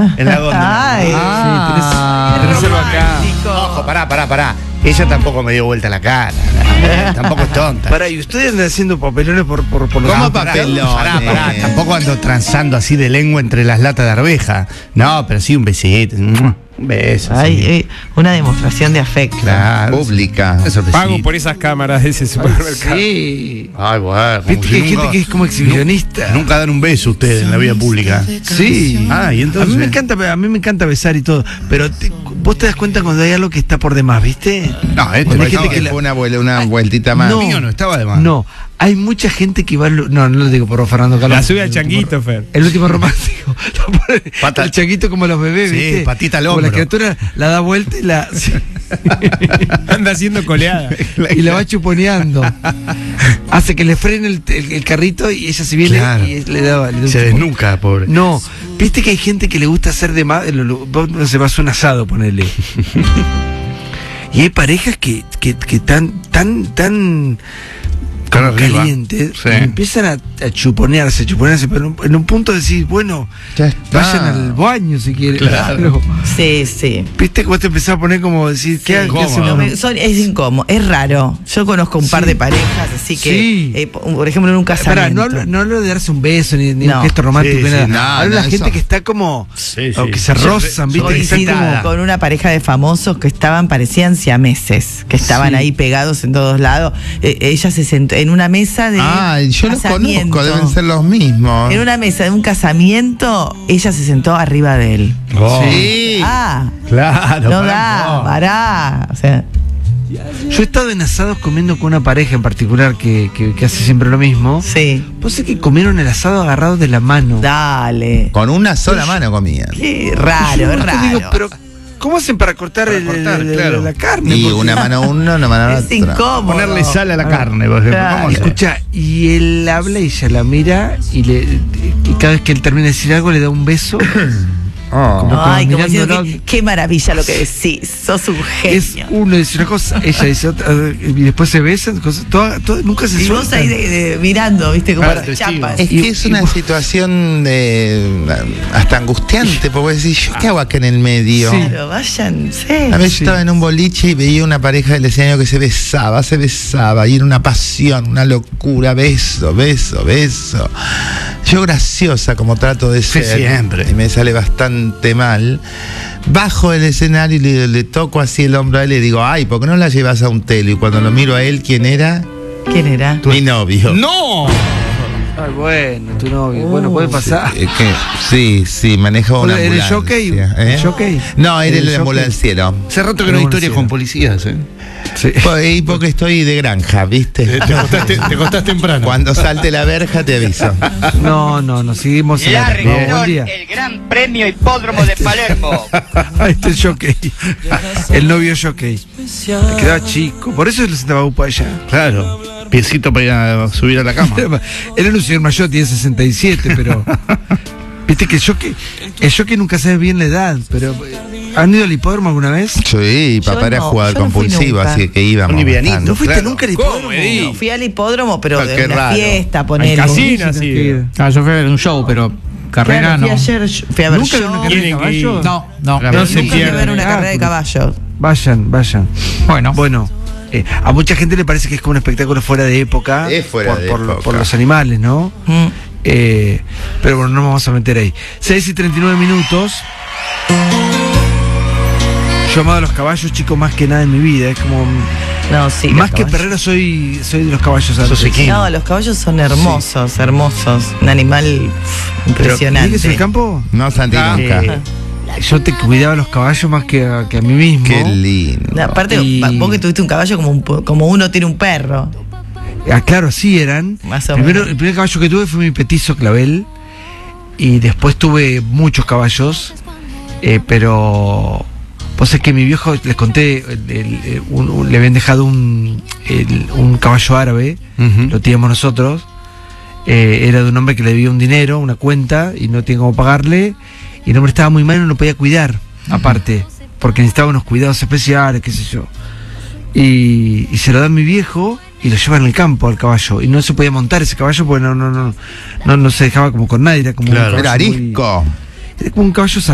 en la góndola. Ay. Tenéselo acá. Ojo, pará. Ella tampoco me dio vuelta la cara. Tampoco es tonta. Pará, ¿y ustedes andan haciendo papelones por los... ¿Cómo papelones? Pará. Tampoco ando transando así de lengua entre las latas de arveja. No, pero sí un besito. Un beso. Ay, una demostración de afecto. Claro. Pública. Una sorpresita. Pago por esas cámaras de ese supermercado. Sí. Ay, bueno. Viste que hay gente que es como exhibicionista. Nunca dan un beso ustedes en la vida pública. Sí. Y entonces. A mí me encanta besar y todo, pero vos te das cuenta cuando hay algo que está por demás, ¿viste? No, Hay gente que fue una vueltita más. No, mío no estaba de más. No, hay mucha gente que va... No lo digo por Fernando Carlos. La sube al changuito, Fer. El último romántico. El changuito como los bebés, Sí, ¿viste? patita al Como hombro. la criatura la da vuelta y la... Anda haciendo coleada. y la va chuponeando. Hace que le frene el carrito y ella se viene Claro. y le da un Se chupón. desnuca, pobre. No, viste que hay gente que le gusta hacer de más. Vos no se vas a un asado, ponele. Y hay parejas que tan como arriba. calientes, Sí. empiezan a chuponearse, pero en un punto decís, bueno, Ya está. vayan al baño si quieren. Claro. Sí, sí. Viste que vos te empezás a poner como decir, ¿qué hacemos? No, es incómodo, es raro. Yo conozco un par de parejas, así que, Sí. por ejemplo, en un Pará, casamiento. no hablo de darse un beso ni No. un gesto romántico, Sí, ni nada. sí, no, Hablo de no, la gente eso. que está como, Sí, o sí. que se rozan, viste, que están Coincidí como... con una pareja de famosos que parecían siameses, que estaban Sí. ahí pegados en todos lados. Ella se sentó en una mesa de Yo los casamiento. conozco, deben ser los mismos. En una mesa de un casamiento, ella se sentó arriba de él. Sí. Claro. No da, pará. O sea, Yo he estado en asados comiendo con una pareja en particular que hace siempre lo mismo. sí. Vos sé que comieron el asado agarrados de la mano. Dale. Con una sola mano comían. Qué raro, Yo es te raro. digo, pero ¿cómo hacen para cortar, claro. la carne? Y Porque- una mano uno, una mano Es otra. incómodo. Ponerle sal a la carne, por ejemplo. Claro. ¿Cómo hacer? Escucha, y él habla y ella la mira y cada vez que él termina de decir algo le da un beso. Oh. Ay, como mirándolo. diciendo, qué maravilla lo que decís. Sos un Es genio. uno dice una cosa, ella dice otra, y después se besan, nunca se Y vos sueltan. ahí mirando, viste, como Claro, las testigo. chapas. Es que es una situación hasta angustiante, porque vos decís, ¿yo qué hago acá en el medio? Claro, váyanse. A veces estaba en un boliche y veía una pareja del escenario que se besaba, y era una pasión, una locura, beso. Yo graciosa como trato de Sí, ser, siempre. y me sale bastante mal. Bajo del escenario y le toco así el hombro a él y le digo, ay, ¿por qué no la llevas a un telo? Y cuando lo miro a él, ¿quién era? ¿Quién era? Mi novio. ¡No! Ay, bueno, tu novio, bueno, puede pasar. Sí, maneja una ¿Era el ambulancia. jockey? ¿eh? ¿El jockey? No, era ¿El el jockey? ambulanciero. Hace rato que no hay historias con policías, ¿eh? Sí. Y porque estoy de granja, ¿viste? Te acostás temprano. Cuando salte la verja te aviso. No, seguimos en Ya la... arreglaron Buen día. el Gran Premio Hipódromo de Palermo. Ahí está el jockey. El novio jockey. Me quedaba chico. Por eso le sentaba upa allá. Claro. Piecito para ir a subir a la cama. Él era un señor mayor, tiene 67, pero. Viste que el jockey nunca sabe bien la edad, pero. ¿Han ido al hipódromo alguna vez? Sí, papá Yo era no, jugador yo no fui compulsivo, nunca. así que íbamos. Un livianito. bastante. ¿No fuiste Claro. nunca al ¿Cómo hipódromo? me di? No, fui al hipódromo, pero Ah, de qué una raro. fiesta, Al ponele. casino, Sí, sí. Yo fui a ver un show, pero carrera Claro, fui no. ayer, fui a ver ¿Nunca show. una carrera de Tienen que ir. caballo? No. No No se Nunca fui a ver pierdan. una carrera de caballos. Vayan. Bueno, Bueno, a mucha gente le parece que es como un espectáculo fuera de época. Es fuera de época. Por los animales, ¿no? Mm. Pero bueno, no nos vamos a meter ahí. 6:39. Yo amado a los caballos, chicos, más que nada en mi vida. Es como. No, sí. más los que caballos. perrero, soy de los caballos antes. Sos equino. No, los caballos son hermosos, hermosos. Un animal impresionante. ¿Vivís en el campo? No, Santi, nunca. Yo te cuidaba los caballos más que a mí mismo. Qué lindo. No, aparte, Y- vos que tuviste un caballo como uno tiene un perro. Claro, sí eran. Más o Primero, menos. el primer caballo que tuve fue mi petizo Clavel. Y después tuve muchos caballos. Pero. Vos es que mi viejo, les conté, le habían dejado un caballo árabe. Ujú. Lo teníamos nosotros. Era de un hombre que le debía un dinero, una cuenta, y no tenía cómo pagarle. Y el hombre estaba muy mal y no lo podía cuidar, aparte, porque necesitaba unos cuidados especiales, qué sé yo. Y se lo da a mi viejo y lo lleva en el campo al caballo. Y no se podía montar ese caballo porque no se dejaba como con nadie. Era como Claro. un Era caballo arisco. era como un caballo salvaje.